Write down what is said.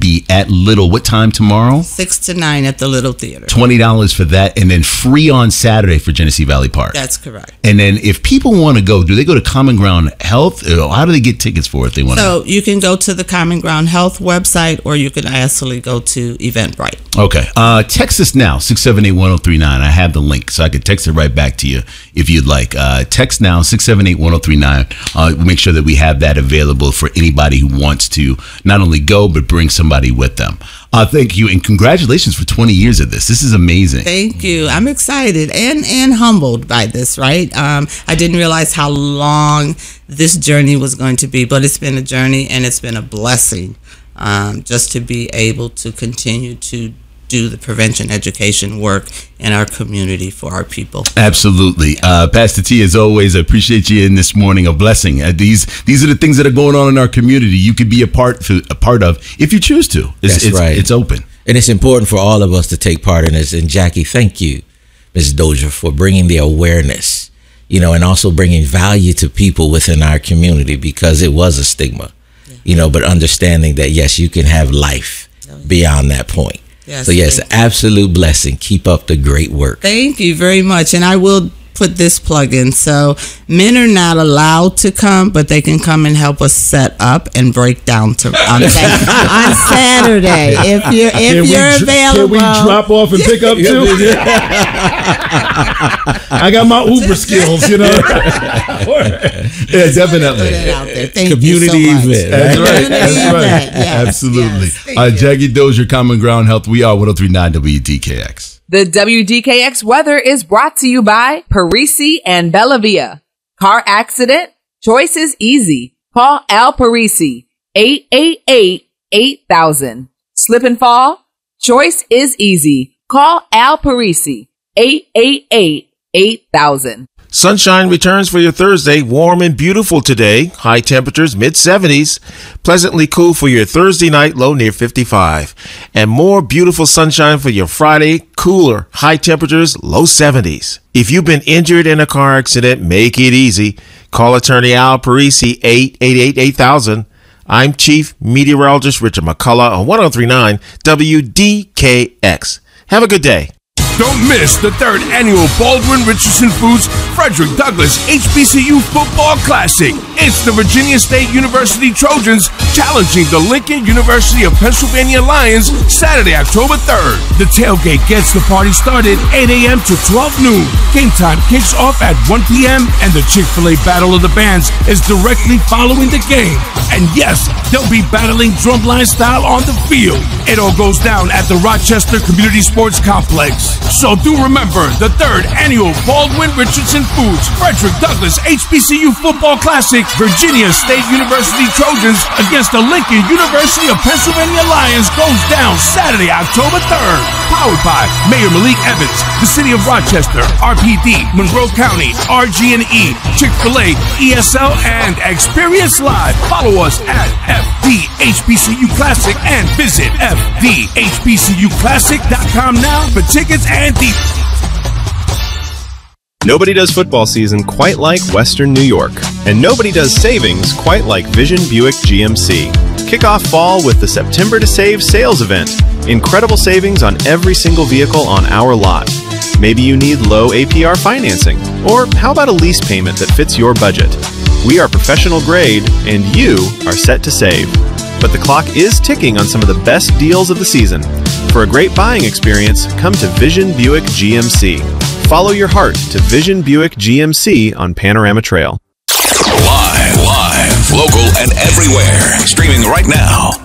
be at Little. What time tomorrow? 6 to 9 at the Little Theater. $20 for that, and then free on Saturday for Genesee Valley Park. That's correct. And then if people want to go, do they go to Common Ground Health? How do they get tickets for it if they want to? So you can go to the Common Ground Health website, or you can actually go to Eventbrite. Okay. Text us now, 678-1039. I have the link, so I could text it right back to you if you'd like. Text now, 678-1039. We'll make sure that we have that available for anybody who wants to not only go, but bring somebody with them. Thank you, and congratulations for 20 years of this. This is amazing. Thank you. I'm excited and humbled by this, right? I didn't realize how long this journey was going to be, but it's been a journey, and it's been a blessing just to be able to continue to do the prevention education work in our community for our people. Absolutely. Pastor T, as always, I appreciate you in this morning. A blessing. These are the things that are going on in our community. You could be a part of if you choose to. It's right. It's open. And it's important for all of us to take part in this. And Jackie, thank you, Ms. Dozier, for bringing the awareness, and also bringing value to people within our community, because it was a stigma, but understanding that, yes, you can have life beyond that point. Yes, so, yes, absolute blessing. Keep up the great work. Thank you very much. And I will put this plug in. So men are not allowed to come, but they can come and help us set up and break down on Saturday. If you're available. Can we drop off and pick up too? I got my Uber skills, Yeah, definitely. Put it out there. Thank Community you so much. event. That's right. That's right. Yes, Absolutely. yes. Jackie Dozier, Common Ground Health. We are 103.9 WDKX. The WDKX weather is brought to you by Parisi and Bellavia. Car accident? Choice is easy. Call Al Parisi, 888-8000. Slip and fall? Choice is easy. Call Al Parisi, 888-8000. Sunshine returns for your Thursday, warm and beautiful today. High temperatures, mid-70s. Pleasantly cool for your Thursday night, low near 55. And more beautiful sunshine for your Friday, cooler, high temperatures, low 70s. If you've been injured in a car accident, make it easy. Call attorney Al Parisi, 888-8000. I'm Chief Meteorologist Richard McCullough on 103.9 WDKX. Have a good day. Don't miss the 3rd annual Baldwin Richardson Foods Frederick Douglass HBCU Football Classic. It's the Virginia State University Trojans challenging the Lincoln University of Pennsylvania Lions Saturday, October 3rd. The tailgate gets the party started 8 a.m. to 12 noon. Game time kicks off at 1 p.m. and the Chick-fil-A Battle of the Bands is directly following the game. And yes, they'll be battling drumline style on the field. It all goes down at the Rochester Community Sports Complex. So do remember the 3rd annual Baldwin Richardson Foods Frederick Douglass HBCU Football Classic. Virginia State University Trojans against the Lincoln University of Pennsylvania Lions goes down Saturday, October 3rd. Powered by Mayor Malik Evans, the City of Rochester, RPD, Monroe County, RG&E, Chick-fil-A, ESL, and Experience Live. Follow us at FDHBCU Classic and visit FDHBCUClassic.com now for tickets and details. Nobody does football season quite like Western New York, and nobody does savings quite like Vision Buick GMC. Kick off fall with the September to Save sales event. Incredible savings on every single vehicle on our lot. Maybe you need low APR financing, or how about a lease payment that fits your budget? We are professional grade, and you are set to save. But the clock is ticking on some of the best deals of the season. For a great buying experience, come to Vision Buick GMC. Follow your heart to Vision Buick GMC on Panorama Trail. Live, local, and everywhere. Streaming right now.